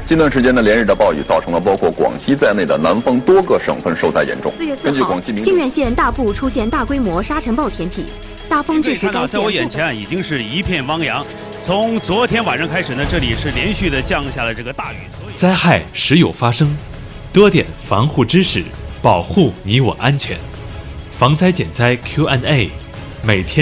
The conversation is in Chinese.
近段时间的连日的暴雨，造成了包括广西在内的南方多个省份受灾严重。 4月4号，靖远县大部出现大规模沙尘暴天气，大风致使该县。 在我眼前已经是一片汪洋。从昨天晚上开始呢，这里是连续的降下了这个大雨。 灾害时有发生，多点防护知识，保护你我安全。防灾减灾 Q&A， 每天。